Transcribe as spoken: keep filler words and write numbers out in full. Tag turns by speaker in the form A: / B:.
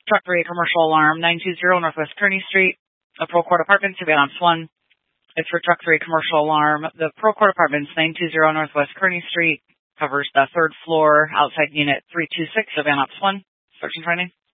A: Truck three, commercial alarm, nine two zero Northwest Kearney Street, a Procourt Apartments, Van Ops one. It's for truck three, commercial alarm. The Procourt Apartments, nine two zero Northwest Kearney Street, covers the third floor outside unit three two six of Van Ops one. Search and training.